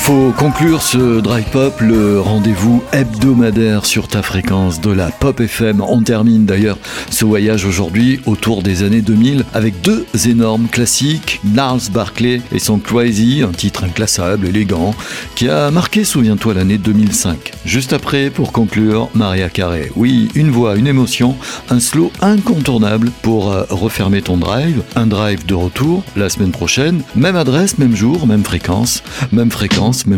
Faut conclure ce Drive Pop, le rendez-vous hebdomadaire sur ta fréquence de la Pop FM. On termine d'ailleurs ce voyage aujourd'hui autour des années 2000 avec deux énormes classiques, Gnarls Barkley et son Crazy, un titre inclassable, élégant, qui a marqué, souviens-toi, l'année 2005. Juste après, pour conclure, Mariah Carey. Oui, une voix, une émotion, un slow incontournable pour refermer ton drive. Un drive de retour la semaine prochaine, même adresse, même jour, même fréquence,